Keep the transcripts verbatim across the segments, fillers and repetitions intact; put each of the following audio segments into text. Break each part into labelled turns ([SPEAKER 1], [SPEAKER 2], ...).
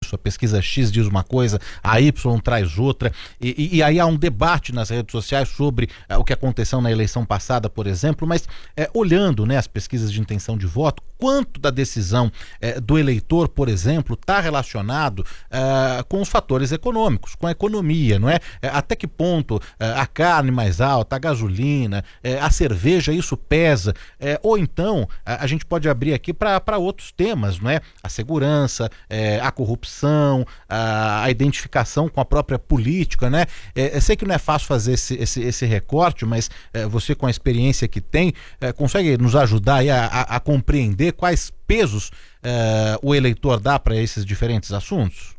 [SPEAKER 1] isso, a pesquisa X diz uma coisa, a Y traz outra, e, e, e aí há um debate nas redes sociais sobre é, o que aconteceu na eleição passada, por exemplo, mas é, olhando, né, as pesquisas de intenção de voto, quanto da decisão é, do eleitor, por exemplo, está relacionado é, com os fatores econômicos, com a economia, não é? É, até que ponto é, a carne mais alta, a gasolina, é, a cerveja, isso pesa, é, ou então a, a gente pode abrir aqui para outros temas, não é? A segurança, é, a corrupção, a, a identificação com a própria política, né? É, eu sei que não é fácil fazer esse, esse, esse recorte, mas é, você, com a experiência que tem, é, consegue nos ajudar aí a, a, a compreender quais pesos é, o eleitor dá para esses diferentes assuntos?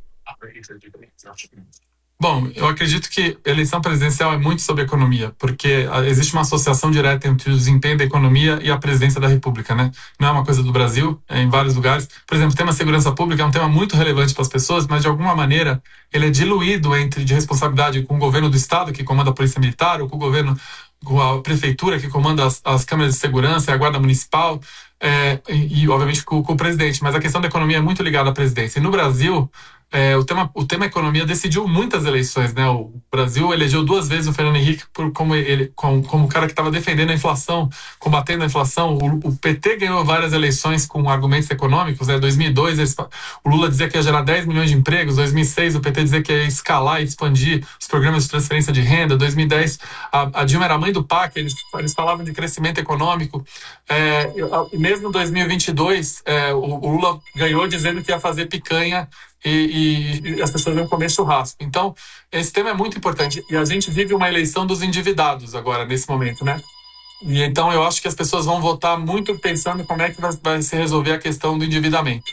[SPEAKER 2] Bom, eu acredito que eleição presidencial é muito sobre economia, porque existe uma associação direta entre o desempenho da economia e a presidência da República, né? Não é uma coisa do Brasil, é em vários lugares. Por exemplo, o tema segurança pública é um tema muito relevante para as pessoas, mas de alguma maneira ele é diluído entre de responsabilidade com o governo do estado, que comanda a polícia militar, ou com o governo, com a prefeitura, que comanda as, as câmeras de segurança e a guarda municipal, é, e, e obviamente com, com o presidente. Mas a questão da economia é muito ligada à presidência. E no Brasil, É, o, tema, o tema economia decidiu muitas eleições, né? O Brasil elegeu duas vezes o Fernando Henrique por, como, ele, como, como o cara que estava defendendo a inflação, combatendo a inflação. O, o P T ganhou várias eleições com argumentos econômicos, né? Em dois mil e dois, eles, o Lula dizia que ia gerar dez milhões de empregos. Em dois mil e seis, o P T dizia que ia escalar e expandir os programas de transferência de renda. Em dois mil e dez, a, a Dilma era a mãe do P A C, eles, eles falavam de crescimento econômico. É, e mesmo em dois mil e vinte e dois, é, o, o Lula ganhou dizendo que ia fazer picanha E, e, e as pessoas vão comer churrasco. Então, esse tema é muito importante. E a gente vive uma eleição dos endividados agora, nesse momento, né? E então eu acho que as pessoas vão votar muito pensando como é que vai, vai se resolver a questão do endividamento.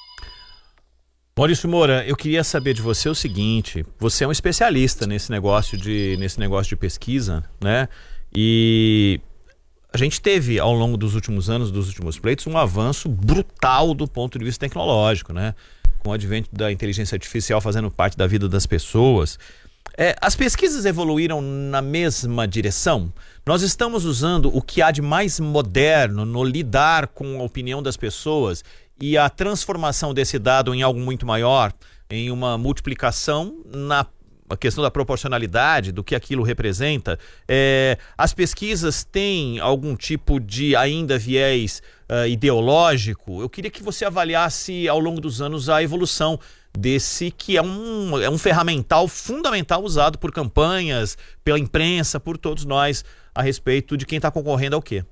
[SPEAKER 3] Maurício Moura, eu queria saber de você o seguinte: você é um especialista nesse negócio de, nesse negócio de pesquisa, né? E a gente teve, ao longo dos últimos anos, dos últimos pleitos, um avanço brutal do ponto de vista tecnológico, né? Com o advento da inteligência artificial fazendo parte da vida das pessoas. É, as pesquisas evoluíram na mesma direção? Nós estamos usando o que há de mais moderno no lidar com a opinião das pessoas e a transformação desse dado em algo muito maior, em uma multiplicação na a questão da proporcionalidade, do que aquilo representa. É, as pesquisas têm algum tipo de ainda viés uh, ideológico? Eu queria que você avaliasse ao longo dos anos a evolução desse, que é um, é um ferramental fundamental usado por campanhas, pela imprensa, por todos nós, a respeito de quem está concorrendo ao quê.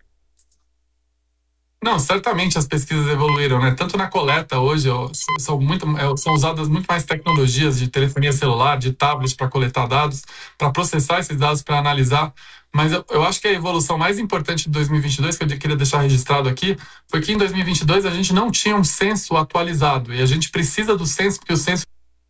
[SPEAKER 2] Não, certamente as pesquisas evoluíram, né? Tanto na coleta hoje, ó, são, muito, são usadas muito mais tecnologias de telefonia celular, de tablet para coletar dados, para processar esses dados, para analisar. Mas eu, eu acho que a evolução mais importante de dois mil e vinte e dois, que eu queria deixar registrado aqui, foi que em dois mil e vinte e dois a gente não tinha um censo atualizado. E a gente precisa do censo, porque o censo...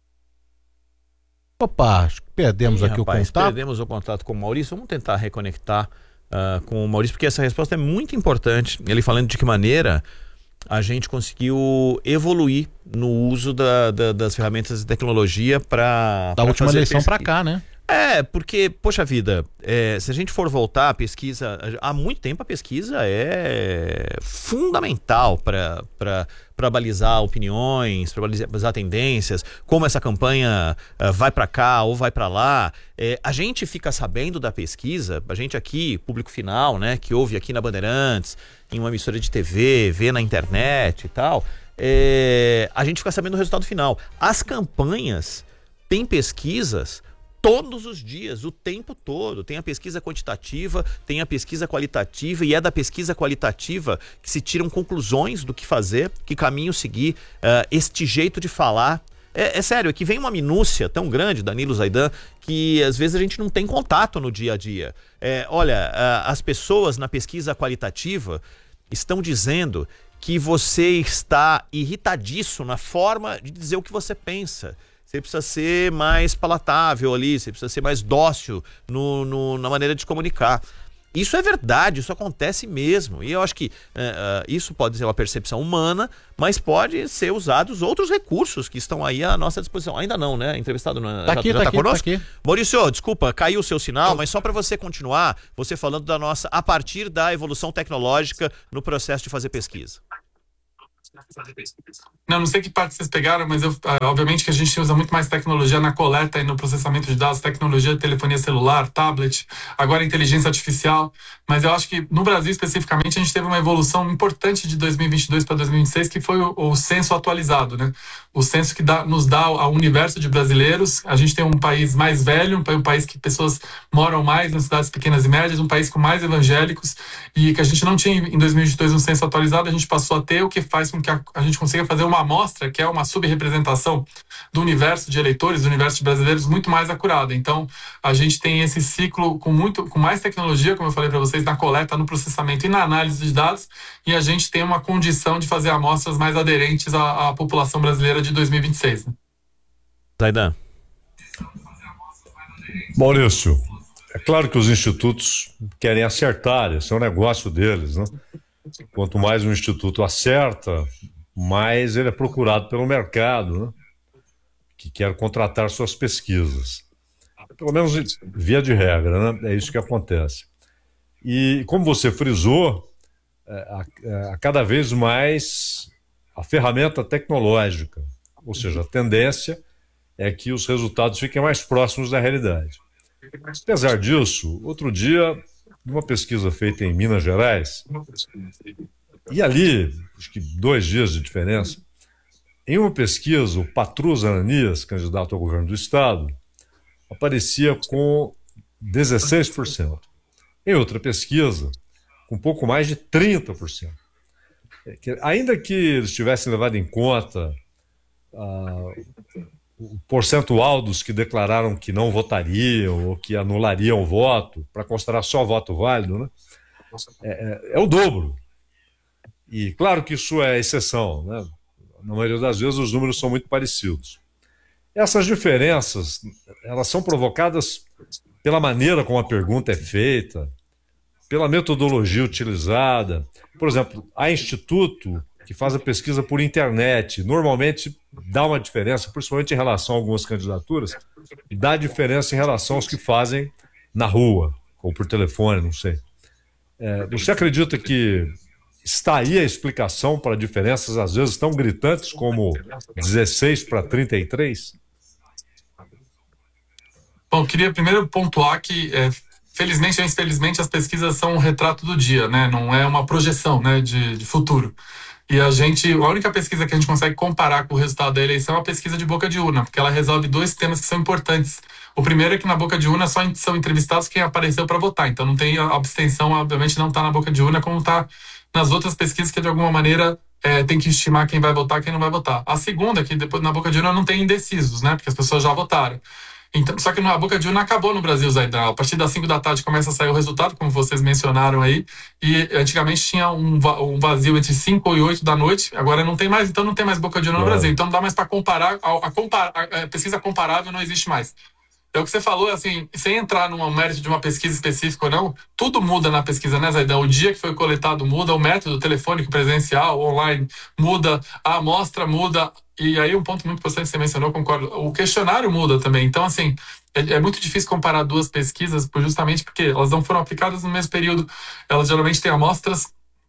[SPEAKER 1] Opa, acho que perdemos
[SPEAKER 3] Ih,
[SPEAKER 1] aqui
[SPEAKER 3] rapaz,
[SPEAKER 1] o contato.
[SPEAKER 3] Perdemos o contato com o Maurício. Vamos tentar reconectar Uh, com o Maurício, porque essa resposta é muito importante. Ele falando de que maneira a gente conseguiu evoluir no uso da, da, das ferramentas de tecnologia para
[SPEAKER 1] da última eleição para cá, né?
[SPEAKER 3] É, porque, poxa vida, é, se a gente for voltar à pesquisa, há muito tempo a pesquisa é fundamental para para balizar opiniões, para balizar tendências, como essa campanha uh, vai para cá ou vai para lá. É, a gente fica sabendo da pesquisa, a gente aqui, público final, né, que ouve aqui na Bandeirantes, em uma emissora de T V, vê na internet e tal, é, a gente fica sabendo do resultado final. As campanhas têm pesquisas todos os dias, o tempo todo. Tem a pesquisa quantitativa, tem a pesquisa qualitativa, e é da pesquisa qualitativa que se tiram conclusões do que fazer, que caminho seguir, uh, este jeito de falar. É, é sério, é que vem uma minúcia tão grande, Danilo Zaidan, que às vezes a gente não tem contato no dia a dia. É, olha, uh, as pessoas na pesquisa qualitativa estão dizendo que você está irritadiço na forma de dizer o que você pensa. Você precisa ser mais palatável ali, você precisa ser mais dócil no, no, na maneira de comunicar. Isso é verdade, isso acontece mesmo. E eu acho que uh, isso pode ser uma percepção humana, mas pode ser usados outros recursos que estão aí à nossa disposição. Ainda não, né? Entrevistado não,
[SPEAKER 1] tá
[SPEAKER 3] já,
[SPEAKER 1] aqui,
[SPEAKER 3] já
[SPEAKER 1] tá,
[SPEAKER 3] tá
[SPEAKER 1] aqui,
[SPEAKER 3] conosco?
[SPEAKER 1] Tá aqui.
[SPEAKER 3] Maurício, desculpa, caiu o seu sinal, mas só para você continuar, você falando da nossa, a partir da evolução tecnológica no processo de fazer pesquisa.
[SPEAKER 2] Não, não sei que parte vocês pegaram, mas eu, obviamente que a gente usa muito mais tecnologia na coleta e no processamento de dados, tecnologia de telefonia celular, tablet, agora inteligência artificial, mas eu acho que no Brasil especificamente a gente teve uma evolução importante de dois mil e vinte e dois para dois mil e vinte e seis, que foi o, o censo atualizado, né? O censo que dá, nos dá ao universo de brasileiros. A gente tem um país mais velho, um país que pessoas moram mais nas cidades pequenas e médias, um país com mais evangélicos, e que a gente não tinha em dois mil e vinte e dois um censo atualizado, a gente passou a ter, o que faz com que a, a gente consiga fazer uma amostra, que é uma subrepresentação do universo de eleitores, do universo de brasileiros, muito mais acurada. Então, a gente tem esse ciclo com, muito, com mais tecnologia, como eu falei para vocês, na coleta, no processamento e na análise de dados, e a gente tem uma condição de fazer amostras mais aderentes à, à população brasileira de dois mil e vinte e seis. Né?
[SPEAKER 3] Zaidan.
[SPEAKER 4] Maurício, é claro que os institutos querem acertar, esse é o negócio deles, né? Quanto mais um instituto acerta, mais ele é procurado pelo mercado, né? Que quer contratar suas pesquisas. Pelo menos via de regra, né? É isso que acontece. E como você frisou, a, a cada vez mais a ferramenta tecnológica, ou seja, a tendência é que os resultados fiquem mais próximos da realidade. Apesar disso, outro dia, numa pesquisa feita em Minas Gerais, e ali, acho que dois dias de diferença, em uma pesquisa, o Patrus Ananias, candidato ao governo do estado, aparecia com dezesseis por cento. Em outra pesquisa, com um pouco mais de trinta por cento. Ainda que eles tivessem levado em conta ah, o percentual dos que declararam que não votariam ou que anulariam o voto, para considerar só voto válido, né? é, é, é o dobro. E claro que isso é exceção, né? Na maioria das vezes os números são muito parecidos. Essas diferenças, elas são provocadas pela maneira como a pergunta é feita, pela metodologia utilizada. Por exemplo, há instituto que faz a pesquisa por internet, normalmente dá uma diferença, principalmente em relação a algumas candidaturas, dá diferença em relação aos que fazem na rua, ou por telefone, não sei. É, você acredita que está aí a explicação para diferenças, às vezes, tão gritantes como dezesseis para trinta e três?
[SPEAKER 2] Bom, eu queria primeiro pontuar que, é, felizmente ou infelizmente, as pesquisas são um retrato do dia, né? Não é uma projeção, né, de, de futuro. E a gente, a única pesquisa que a gente consegue comparar com o resultado da eleição é a pesquisa de boca de urna, porque ela resolve dois temas que são importantes. O primeiro é que na boca de urna só são entrevistados quem apareceu para votar, então não tem a abstenção, obviamente não está na boca de urna como está nas outras pesquisas que de alguma maneira é, tem que estimar quem vai votar e quem não vai votar. A segunda é que depois na boca de urna não tem indecisos, né, porque as pessoas já votaram. Então, só que a boca de urna acabou no Brasil, Zaidan. A partir das cinco da tarde começa a sair o resultado, como vocês mencionaram aí, e antigamente tinha um, um vazio entre cinco e oito da noite, agora não tem mais, então não tem mais boca de urna no Brasil. Então não dá mais para comparar, a, a, compar, a pesquisa comparável não existe mais. É o que você falou, assim, sem entrar no mérito de uma pesquisa específica ou não, tudo muda na pesquisa, né, Zaidan? O dia que foi coletado muda, o método telefônico, presencial, online, muda, a amostra muda, e aí um ponto muito importante que você mencionou, concordo, o questionário muda também. Então, assim, é, é muito difícil comparar duas pesquisas, justamente porque elas não foram aplicadas no mesmo período, elas geralmente têm amostras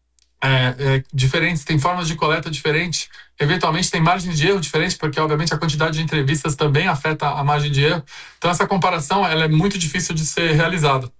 [SPEAKER 2] É, é, diferentes, tem formas de coleta diferentes, eventualmente tem margens de erro diferentes, porque obviamente a quantidade de entrevistas também afeta a margem de erro. Então essa comparação ela é muito difícil de ser realizada.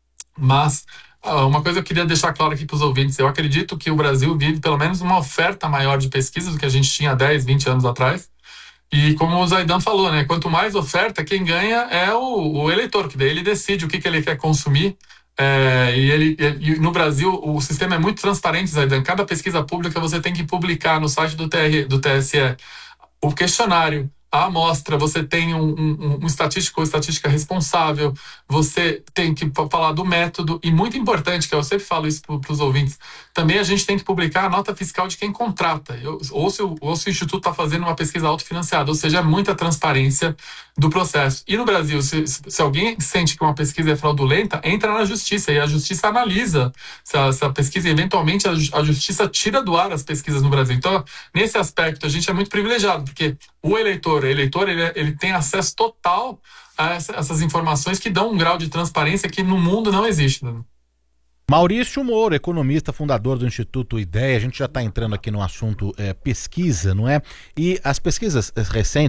[SPEAKER 2] Mas uma coisa eu queria deixar claro aqui para os ouvintes, eu acredito que o Brasil vive pelo menos uma oferta maior de pesquisas do que a gente tinha dez, vinte anos atrás. E como o Zaidan falou, né, quanto mais oferta, quem ganha é o, o eleitor, que daí ele decide o que, que ele quer consumir. É, e, ele, e no Brasil o sistema é muito transparente, Zaidan. Cada pesquisa pública você tem que publicar no site do, T R, do T S E o questionário, a amostra, você tem um, um, um estatístico ou estatística responsável, você tem que falar do método, e muito importante, que eu sempre falo isso para os ouvintes, também a gente tem que publicar a nota fiscal de quem contrata, eu, ou, se o, ou se o Instituto está fazendo uma pesquisa autofinanciada, ou seja, é muita transparência do processo. E no Brasil, se, se alguém sente que uma pesquisa é fraudulenta, entra na justiça, e a justiça analisa essa, essa pesquisa, e eventualmente a, a justiça tira do ar as pesquisas no Brasil. Então, nesse aspecto, a gente é muito privilegiado, porque o eleitor, o eleitor ele, ele tem acesso total a essa, essas informações que dão um grau de transparência que no mundo não existe. Né?
[SPEAKER 1] Maurício Moura, economista, fundador do Instituto Ideia. A gente já está entrando aqui no assunto é, pesquisa, não é? E as pesquisas recentes